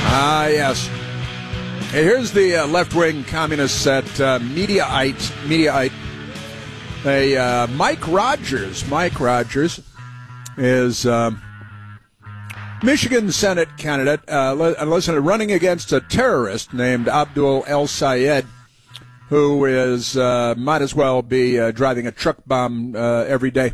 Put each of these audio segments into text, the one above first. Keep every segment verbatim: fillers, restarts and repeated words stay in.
Ah, yes. Hey, here's the uh, left-wing communists at uh, Mediaite. Mediaite. Hey, uh, Mike Rogers. Mike Rogers is uh, Michigan Senate candidate. Uh, listen, running against a terrorist named Abdul El-Sayed, who is uh, might as well be uh, driving a truck bomb uh, every day.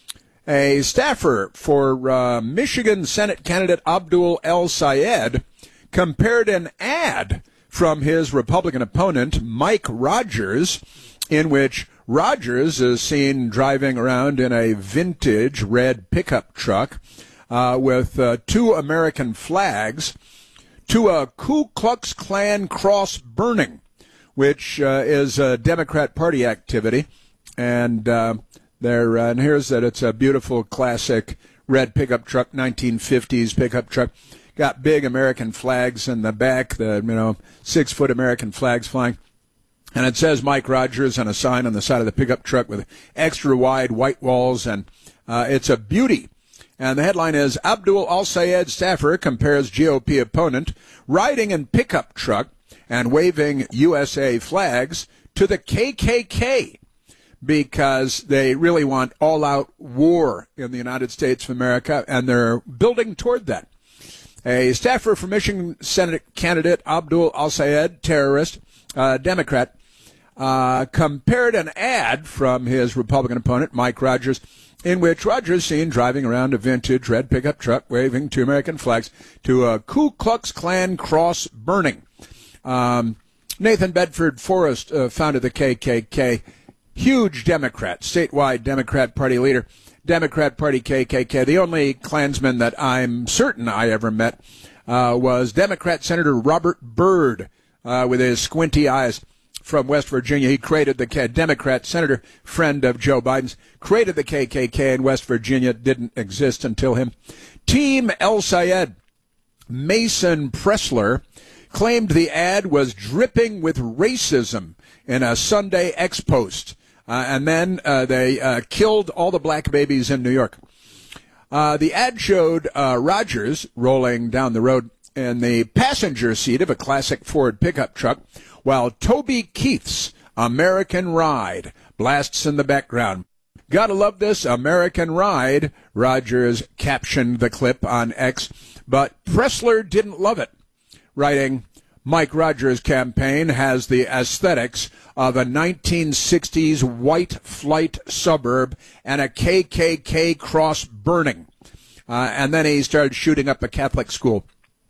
A staffer for uh, Michigan Senate candidate Abdul El-Sayed compared an ad from his Republican opponent, Mike Rogers, in which Rogers is seen driving around in a vintage red pickup truck uh, with uh, two American flags, to a Ku Klux Klan cross burning, which uh, is a Democrat Party activity. And uh, there, uh, and here's that it's a beautiful classic red pickup truck, nineteen fifties pickup truck. Got big American flags in the back, the, you know, six-foot American flags flying. And it says Mike Rogers on a sign on the side of the pickup truck with extra wide white walls, and uh, it's a beauty. And the headline is, Abdul El-Sayed staffer compares G O P opponent riding in pickup truck and waving U S A flags to the K K K, because they really want all-out war in the United States of America, and they're building toward that. A staffer for Michigan Senate candidate Abdul El-Sayed, terrorist, uh, Democrat, uh, compared an ad from his Republican opponent, Mike Rogers, in which Rogers seen driving around a vintage red pickup truck waving two American flags, to a Ku Klux Klan cross burning. Um, Nathan Bedford Forrest uh, founded the K K K, huge Democrat, statewide Democrat Party leader. Democrat Party K K K. The only Klansman that I'm certain I ever met uh, was Democrat Senator Robert Byrd uh, with his squinty eyes from West Virginia. He created the K- Democrat Senator, friend of Joe Biden's, created the K K K in West Virginia. Didn't exist until him. Team El-Sayed, Mason Pressler, claimed the ad was dripping with racism in a Sunday X-Post. Uh, and then uh, they uh, killed all the black babies in New York. Uh, the ad showed uh, Rogers rolling down the road in the passenger seat of a classic Ford pickup truck, while Toby Keith's American Ride blasts in the background. Gotta love this American Ride, Rogers captioned the clip on X, but Pressler didn't love it, writing, Mike Rogers' campaign has the aesthetics of a nineteen sixties white flight suburb and a K K K cross burning. Uh, and then he started shooting up a Catholic school.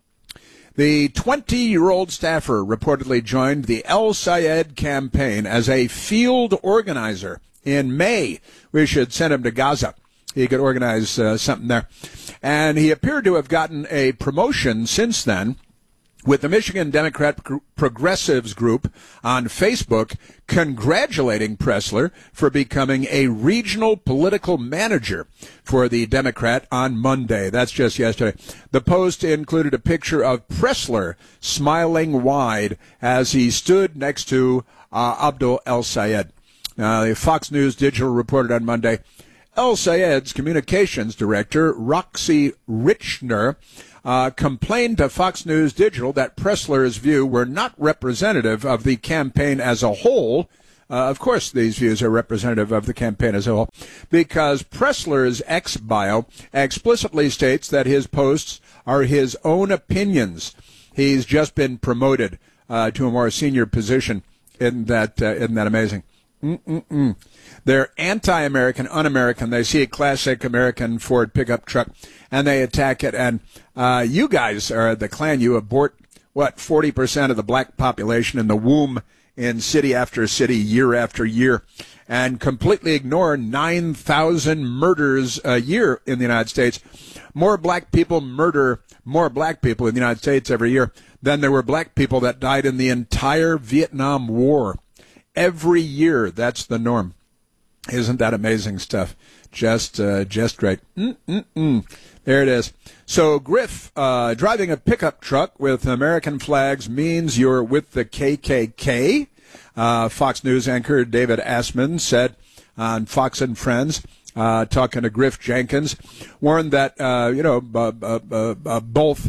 The twenty-year-old staffer reportedly joined the El-Sayed campaign as a field organizer in May. We should send him to Gaza. He could organize uh, something there. And he appeared to have gotten a promotion since then, with the Michigan Democrat Progressives Group on Facebook congratulating Pressler for becoming a regional political manager for the Democrat on Monday. That's just yesterday. The post included a picture of Pressler smiling wide as he stood next to uh, Abdul El-Sayed. Uh, the Fox News Digital reported on Monday, El-Sayed's communications director, Roxy Richner, Uh, complained to Fox News Digital that Pressler's views were not representative of the campaign as a whole. Uh, of course, these views are representative of the campaign as a whole, because Pressler's X bio explicitly states that his posts are his own opinions. He's just been promoted uh, to a more senior position. Isn't that, uh, isn't that amazing? Mm-mm-mm. They're anti-American, un-American. They see a classic American Ford pickup truck, and they attack it. And uh, you guys are the Klan. You abort, what, forty percent of the black population in the womb in city after city, year after year, and completely ignore nine thousand murders a year in the United States. More black people murder more black people in the United States every year than there were black people that died in the entire Vietnam War. Every year, that's the norm. Isn't that amazing stuff? Just, uh, just great. Mm-mm-mm. There it is. So, Griff, uh, driving a pickup truck with American flags means you're with the K K K. Uh, Fox News anchor David Assman said on Fox and Friends, uh, talking to Griff Jenkins, warned that, uh, you know, uh, uh, uh, both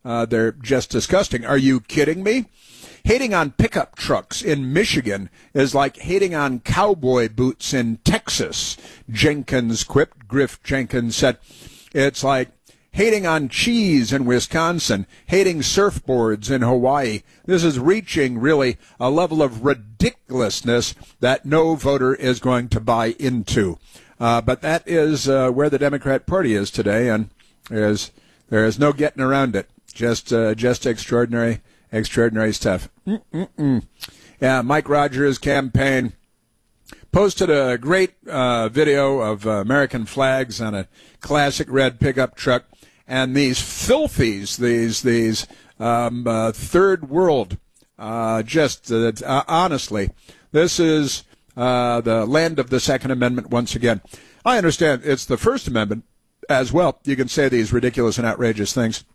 Uh, they're just disgusting. Are you kidding me? Hating on pickup trucks in Michigan is like hating on cowboy boots in Texas. Jenkins quipped. Griff Jenkins said, it's like hating on cheese in Wisconsin, hating surfboards in Hawaii. This is reaching, really, a level of ridiculousness that no voter is going to buy into. Uh, but that is uh, where the Democrat Party is today, and there is, there is no getting around it. Just, uh, just extraordinary. Extraordinary stuff. Mm-mm-mm. Yeah, Mike Rogers' campaign posted a great uh, video of uh, American flags on a classic red pickup truck, and these filthies, these these um, uh, third world, uh, just uh, uh, honestly, this is uh, the land of the Second Amendment once again. I understand it's the First Amendment as well. You can say these ridiculous and outrageous things,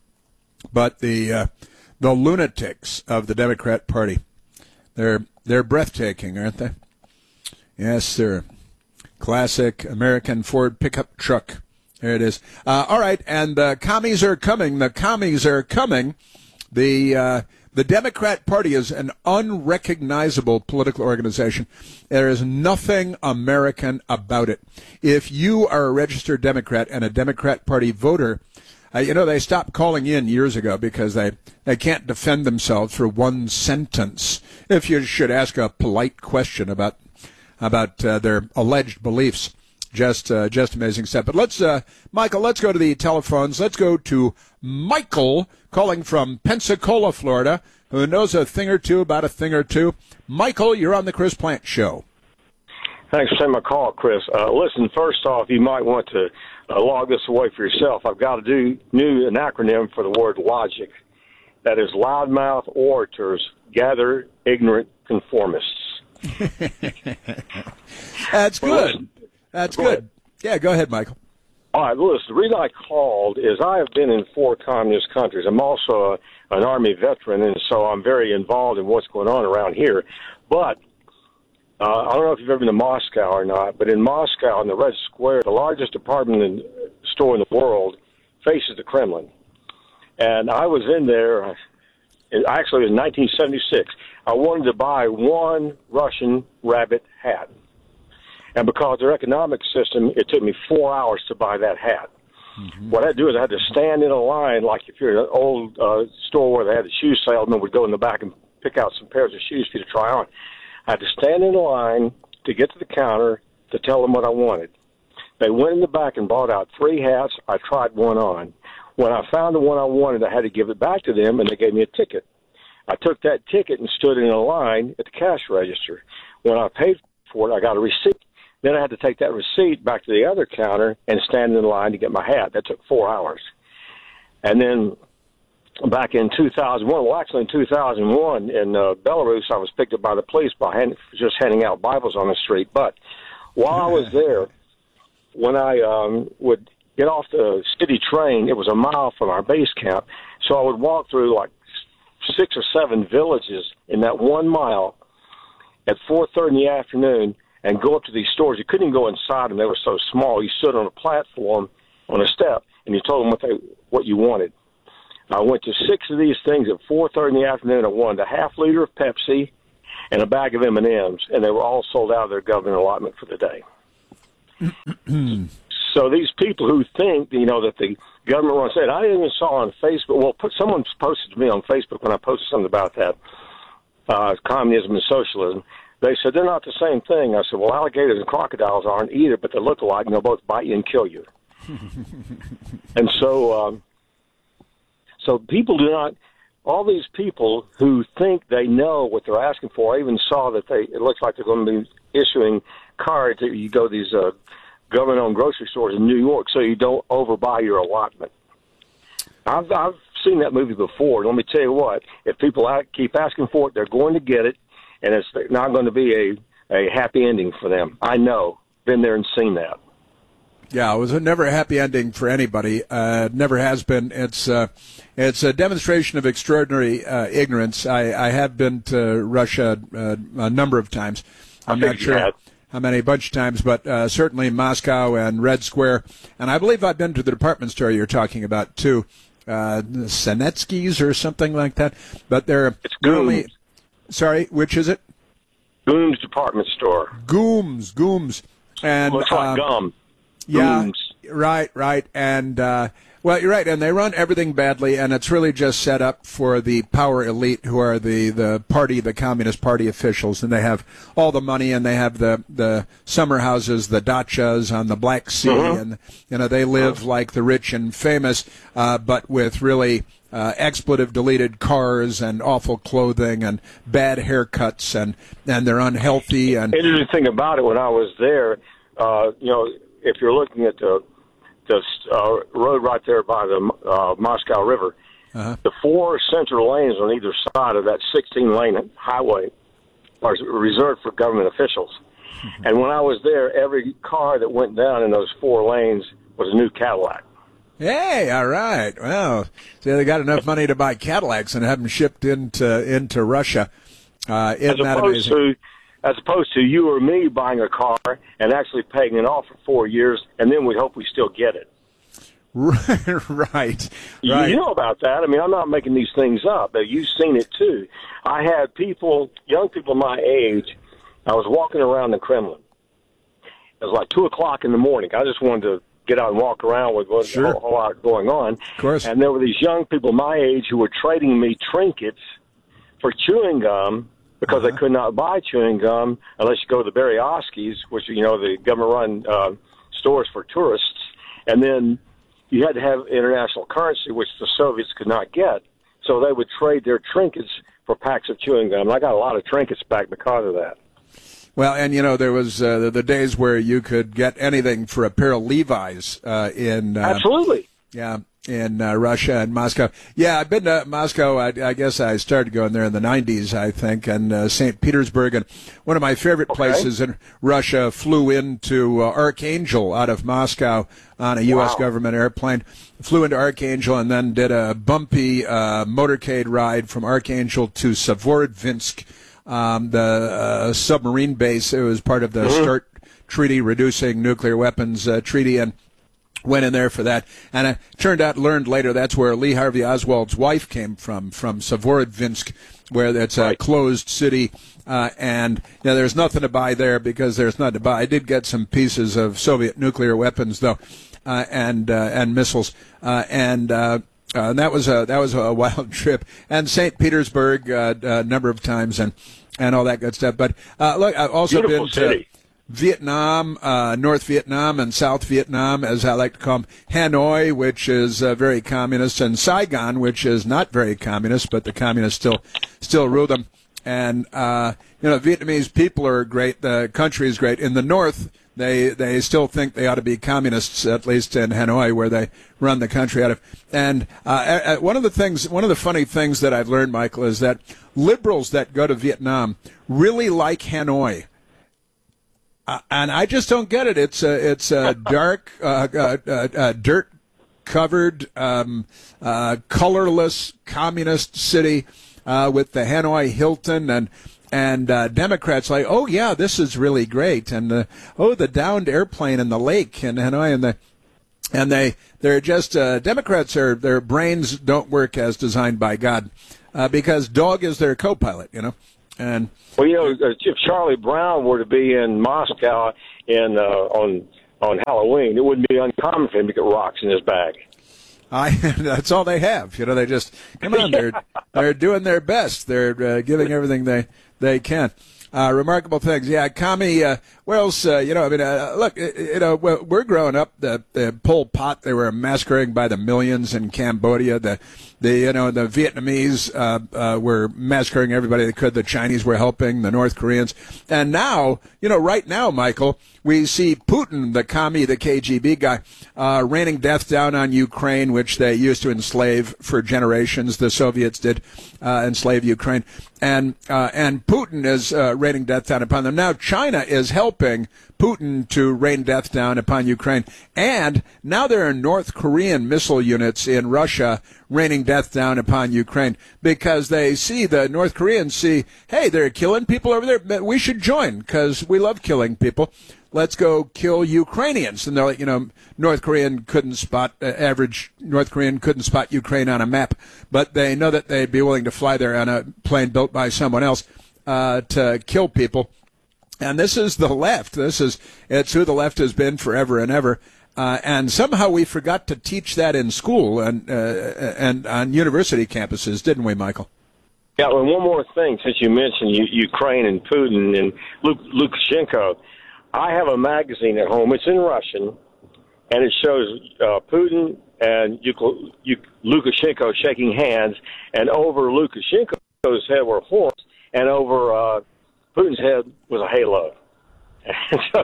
but the uh, The lunatics of the Democrat Party. They're they're breathtaking, aren't they? Yes, sir. Classic American Ford pickup truck. There it is. Uh, all right, and the commies are coming. The commies are coming. The uh, the Democrat Party is an unrecognizable political organization. There is nothing American about it. If you are a registered Democrat and a Democrat Party voter, Uh, you know, they stopped calling in years ago because they, they can't defend themselves for one sentence. If you should ask a polite question about about uh, their alleged beliefs, just uh, just amazing stuff. But let's, uh, Michael, let's go to the telephones. Let's go to Michael calling from Pensacola, Florida, who knows a thing or two about a thing or two. Michael, you're on the Chris Plante Show. Thanks for taking my call, Chris. Uh, listen, first off, you might want to uh, log this away for yourself. I've got to do new an acronym for the word logic. That is loudmouth orators gather ignorant conformists. That's well, good. listen, That's go good. ahead. Yeah, go ahead, Michael. All right, listen, the reason I called is I have been in four communist countries. I'm also a, an Army veteran, and so I'm very involved in what's going on around here. But Uh, I don't know if you've ever been to Moscow or not, but in Moscow, in the Red Square, the largest department store in the world faces the Kremlin. And I was in there, actually in nineteen seventy-six. I wanted to buy one Russian rabbit hat. And because of their economic system, it took me four hours to buy that hat. Mm-hmm. What I do is I had to stand in a line, like if you're in an old uh, store where they had the shoe salesman would go in the back and pick out some pairs of shoes for you to try on. I had to stand in a line to get to the counter to tell them what I wanted. They went in the back and bought out three hats. I tried one on. When I found the one I wanted, I had to give it back to them, and they gave me a ticket. I took that ticket and stood in a line at the cash register. When I paid for it, I got a receipt. Then I had to take that receipt back to the other counter and stand in line to get my hat. That took four hours. And then back in two thousand one, well, actually in two thousand one in uh, Belarus, I was picked up by the police by hand, just handing out Bibles on the street. But while I was there, when I um, would get off the city train, it was a mile from our base camp, so I would walk through like six or seven villages in that one mile at four thirty in the afternoon and go up to these stores. You couldn't even go inside them; they were so small. You stood on a platform on a step, and you told them what they what you wanted. I went to six of these things at four thirty in the afternoon. I wanted a half liter of Pepsi and a bag of M and M's, and they were all sold out of their government allotment for the day. So these people who think, you know, that the government runs it, I even saw on Facebook, well, put, someone posted to me on Facebook when I posted something about that, uh, communism and socialism. They said they're not the same thing. I said, well, alligators and crocodiles aren't either, but they look alike, and they'll both bite you and kill you. And so... Um, So people do not, all these people who think they know what they're asking for, I even saw that they, it looks like they're going to be issuing cards that you go to these uh, government-owned grocery stores in New York so you don't overbuy your allotment. I've, I've seen that movie before. Let me tell you what, if people keep asking for it, they're going to get it, and it's not going to be a, a happy ending for them. I know. Been there and seen that. Yeah, it was a never a happy ending for anybody. Uh, it never has been. It's uh, it's a demonstration of extraordinary uh, ignorance. I, I have been to Russia uh, a number of times. I'm not sure how many, a bunch of times, but uh, certainly Moscow and Red Square. And I believe I've been to the department store you're talking about, too. uh, Senetskis or something like that. But they're It's only, Gooms. sorry, which is it? Gooms Department Store. Gooms, Gooms. And, Looks like um, gum. Yeah, Gooms. right, right. And, uh, well, you're right. And they run everything badly, and it's really just set up for the power elite who are the, the party, the Communist Party officials. And they have all the money, and they have the, the summer houses, the dachas on the Black Sea. Mm-hmm. And, you know, they live like the rich and famous, uh, but with really uh, expletive-deleted cars and awful clothing and bad haircuts, and, and they're unhealthy. And Interesting thing about it, when I was there, uh, you know, if you're looking at the the uh, road right there by the uh, Moscow River, uh-huh. the four central lanes on either side of that sixteen-lane highway are reserved for government officials. Mm-hmm. And when I was there, every car that went down in those four lanes was a new Cadillac. Hey, all right. Well, so they got enough money to buy Cadillacs and have them shipped into into Russia. Uh, isn't as that opposed amazing? to, as opposed to you or me buying a car and actually paying it off for four years, and then we hope we still get it. right, right. You know about that. I mean, I'm not making these things up, but you've seen it too. I had people, young people my age, I was walking around the Kremlin. It was like two o'clock in the morning. I just wanted to get out and walk around with what's Sure. a whole, whole lot going on. Of course. And there were these young people my age who were trading me trinkets for chewing gum because Uh-huh. they could not buy chewing gum unless you go to the Berezovskis, which are, you know, the government-run uh, stores for tourists. And then you had to have international currency, which the Soviets could not get. So they would trade their trinkets for packs of chewing gum. And I got a lot of trinkets back because of that. Well, and you know there was uh, the, the days where you could get anything for a pair of Levi's uh, in uh, Absolutely. yeah in uh, Russia and Moscow. Yeah, I've been to Moscow. I, I guess I started going there in the nineties, I think, and uh, Saint Petersburg. And one of my favorite Okay. places in Russia, flew into uh, Archangel out of Moscow on a U S Wow. government airplane. Flew into Archangel and then did a bumpy uh, motorcade ride from Archangel to Severodvinsk. Um, the uh, submarine base. It was part of the Mm-hmm. START treaty, reducing nuclear weapons uh, treaty, and went in there for that. And it turned out, learned later, that's where Lee Harvey Oswald's wife came from, from Severodvinsk, where it's a Right. closed city. Uh, and you know, there's nothing to buy there because there's nothing to buy. I did get some pieces of Soviet nuclear weapons, though, uh, and uh, and missiles, uh, and. Uh, Uh, and that was a that was a wild trip, and Saint Petersburg uh, a number of times, and, and all that good stuff. But uh, look, I've also Beautiful been to city. Vietnam, uh, North Vietnam, and South Vietnam, as I like to call them. Hanoi, which is uh, very communist, and Saigon, which is not very communist, but the communists still still rule them. And uh, you know, Vietnamese people are great. The country is great. In the north, they they still think they ought to be communists, at least in Hanoi, where they run the country out of. And uh, one of the things, one of the funny things that I've learned, Michael, is that liberals that go to Vietnam really like Hanoi. Uh, and I just don't get it. It's a it's a dark, uh, uh, uh, uh, dirt-covered, um, uh, colorless communist city uh, with the Hanoi Hilton, and and uh, Democrats like, oh yeah, this is really great, and uh, oh the downed airplane in the lake in Hanoi, and the and they they're just uh, Democrats are their brains don't work as designed by God, uh, because dog is their co-pilot, you know, and. Well, you know, if Charlie Brown were to be in Moscow in uh, on on Halloween, it wouldn't be uncommon for him to get rocks in his bag. I that's all they have. You know, they just come on. They're they're doing their best. They're uh, giving everything they they can. Uh, remarkable things. Yeah, commie. Uh, where else? Uh, you know, I mean, uh, look. You know, we're growing up. The, the Pol Pot. They were massacring by the millions in Cambodia. The the you know the Vietnamese uh, uh, were massacring everybody they could. The Chinese were helping. The North Koreans. And now, you know, right now, Michael, we see Putin, the commie, the K G B guy, uh, raining death down on Ukraine, which they used to enslave for generations. The Soviets did uh, enslave Ukraine, and uh, and Putin is uh, raining death down upon them. Now China is helping Putin to rain death down upon Ukraine, and now there are North Korean missile units in Russia raining death down upon Ukraine because they see, the North Koreans see, hey, they're killing people over there, but we should join because we love killing people. let's go kill Ukrainians. And they're like, you know, North Korean couldn't spot, uh, average North Korean couldn't spot Ukraine on a map, but they know that they'd be willing to fly there on a plane built by someone else uh, to kill people. And this is the left. This is, it's who the left has been forever and ever. Uh, and somehow we forgot to teach that in school and, uh, and on university campuses, didn't we, Michael? Yeah, and one more thing, since you mentioned U- Ukraine and Putin and Luk- Lukashenko, I have a magazine at home. It's in Russian, and it shows uh, Putin and Yuk- Yuk- Lukashenko shaking hands, and over Lukashenko's head were horns, and over uh, Putin's head was a halo. And so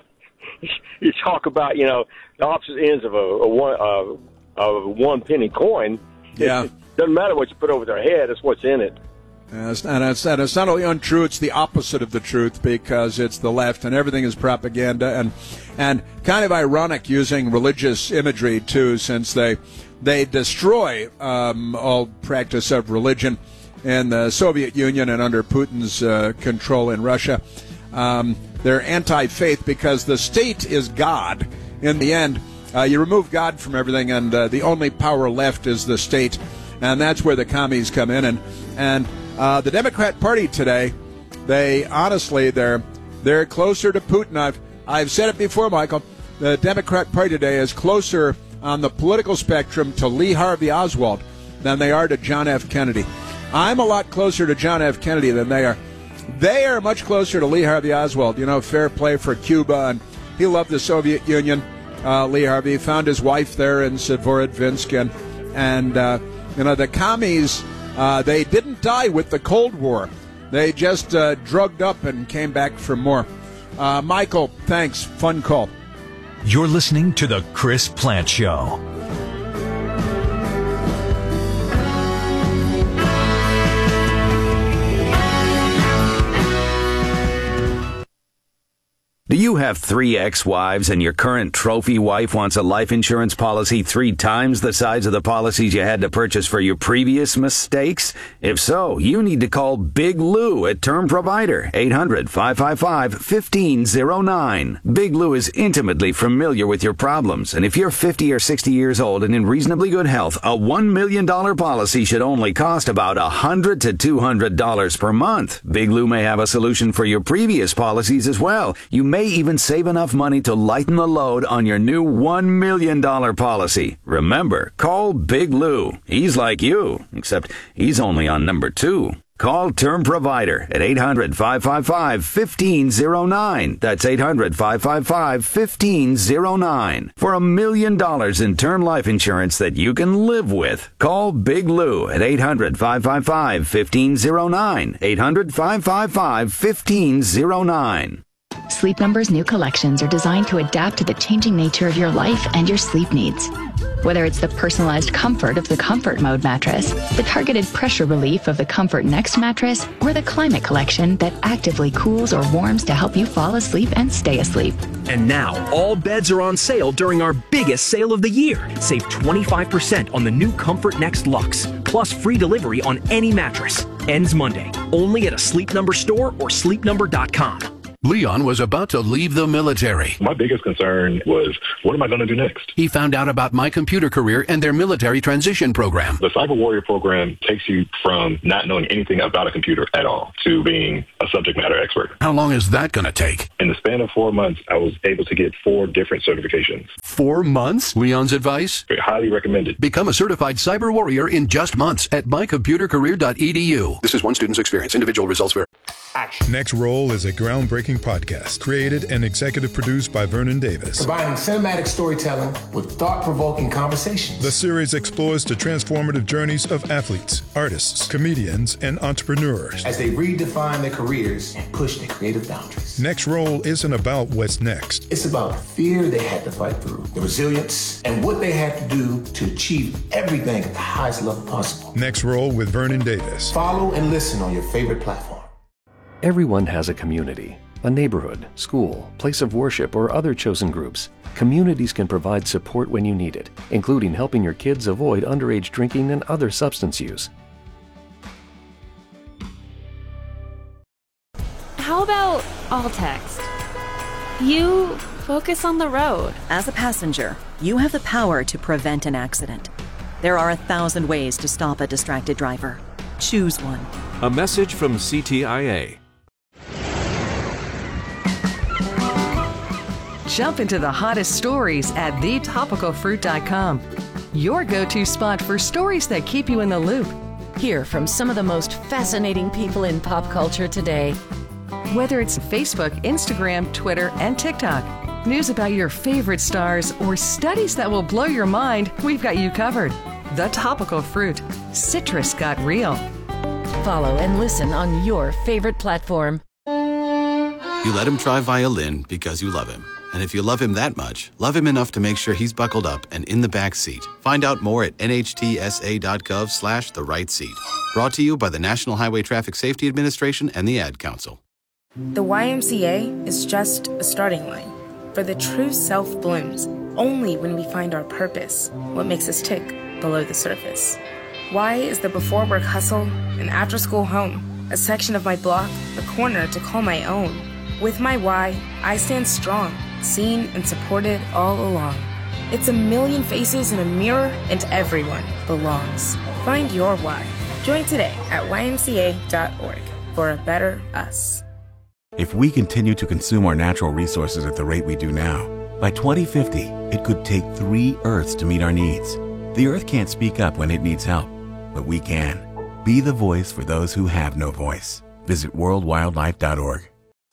you talk about, you know, the opposite ends of a, a one uh, of a one penny coin. Yeah, it doesn't matter what you put over their head; it's what's in it. And it's, and, it's, and it's not only untrue, it's the opposite of the truth, because it's the left and everything is propaganda, and and kind of ironic using religious imagery too, since they they destroy um, all practice of religion in the Soviet Union and under Putin's uh, control in Russia. Um, they're anti-faith because the state is God. In the end, uh, you remove God from everything, and uh, the only power left is the state, and that's where the commies come in. And and uh, the Democrat Party today, they honestly they're they're closer to Putin. I've I've said it before, Michael. The Democrat Party today is closer on the political spectrum to Lee Harvey Oswald than they are to John F. Kennedy. I'm a lot closer to John F. Kennedy than they are. They are much closer to Lee Harvey Oswald. You know, fair play for Cuba, and he loved the Soviet Union. Uh, Lee Harvey found his wife there in Severodvinsk, and, and uh, you know, the commies, uh, they didn't die with the Cold War. They just uh, drugged up and came back for more. Uh, Michael, thanks. Fun call. You're listening to The Chris Plante Show. Do you have three ex-wives and your current trophy wife wants a life insurance policy three times the size of the policies you had to purchase for your previous mistakes? If so, you need to call Big Lou at Term Provider, eight hundred, five five five, one five zero nine. Big Lou is intimately familiar with your problems, and if you're fifty or sixty years old and in reasonably good health, a one million dollars policy should only cost about one hundred to two hundred dollars per month. Big Lou may have a solution for your previous policies as well. You may even save enough money to lighten the load on your new one million dollars policy. Remember, call Big Lou. He's like you, except he's only on number two. Call Term Provider at eight hundred, five five five, one five zero nine. That's eight hundred, five five five, one five zero nine. For a million dollars in term life insurance that you can live with. Call Big Lou at eight hundred, five five five, one five zero nine. eight hundred, five five five, one five zero nine. Sleep Number's new collections are designed to adapt to the changing nature of your life and your sleep needs. Whether it's the personalized comfort of the Comfort Mode mattress, the targeted pressure relief of the Comfort Next mattress, or the Climate Collection that actively cools or warms to help you fall asleep and stay asleep. And now, all beds are on sale during our biggest sale of the year. Save twenty-five percent on the new Comfort Next Luxe, plus free delivery on any mattress. Ends Monday, only at a Sleep Number store or sleep number dot com. Leon was about to leave the military. My biggest concern was, what am I going to do next? He found out about My Computer Career and their military transition program. The Cyber Warrior program takes you from not knowing anything about a computer at all to being a subject matter expert. How long is that going to take? In the span of four months, I was able to get four different certifications. Four months? Leon's advice? Highly recommended. Become a certified cyber warrior in just months at my computer career dot e d u. This is one student's experience. Individual results vary. Action. Next Roll is a groundbreaking podcast created and executive produced by Vernon Davis. Combining cinematic storytelling with thought-provoking conversations. The series explores the transformative journeys of athletes, artists, comedians, and entrepreneurs as they redefine their careers and push their creative boundaries. Next Roll isn't about what's next. It's about the fear they had to fight through, the resilience, and what they had to do to achieve everything at the highest level possible. Next Roll with Vernon Davis. Follow and listen on your favorite platform. Everyone has a community, a neighborhood, school, place of worship, or other chosen groups. Communities can provide support when you need it, including helping your kids avoid underage drinking and other substance use. How about all text? You Focus on the road. As a passenger, you have the power to prevent an accident. There are a thousand ways to stop a distracted driver. Choose one. A message from C T I A. Jump into the hottest stories at the topical fruit dot com. Your go-to spot for stories that keep you in the loop. Hear from some of the most fascinating people in pop culture today. Whether it's Facebook, Instagram, Twitter, and TikTok, news about your favorite stars, or studies that will blow your mind, we've got you covered. The Topical Fruit. Citrus got real. Follow and listen on your favorite platform. You let him try violin because you love him. And if you love him that much, love him enough to make sure he's buckled up and in the back seat. Find out more at N H T S A dot gov slash the right seat. Brought to you by the National Highway Traffic Safety Administration and the Ad Council. The Y M C A is just a starting line. For the true self blooms only when we find our purpose, what makes us tick below the surface. Y is the before work hustle, an after school home, a section of my block, a corner to call my own. With my Y, I stand strong, seen and supported all along. It's a million faces in a mirror, and everyone belongs. Find your why. Join today at Y M C A dot org for a better us. If we continue to consume our natural resources at the rate we do now, by twenty fifty, it could take three Earths to meet our needs. The Earth can't speak up when it needs help, but we can. Be the voice for those who have no voice. Visit world wildlife dot org.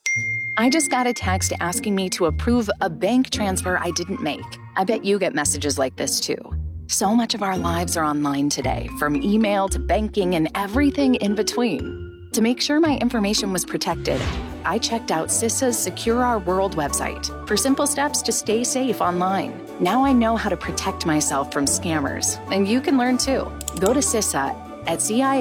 I just got a text asking me to approve a bank transfer I didn't make. I bet you get messages like this too. So much of our lives are online today, from email to banking and everything in between. To make sure my information was protected, I checked out CISA's Secure Our World website for simple steps to stay safe online. Now I know how to protect myself from scammers, and you can learn too. Go to CISA at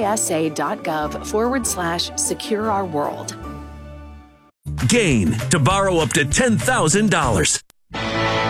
cisa.gov forward slash secure our world. Gain to borrow up to ten thousand dollars.